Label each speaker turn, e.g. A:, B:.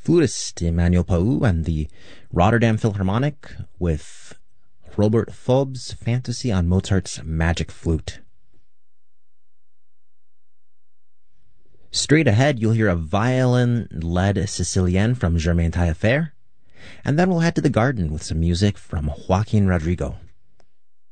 A: flutist Emmanuel Pau and the Rotterdam Philharmonic with Robert Fob's Fantasy on Mozart's Magic Flute. Straight ahead, you'll hear a violin-led Sicilienne from Germain Taillefer, and then we'll head to the garden with some music from Joaquin Rodrigo.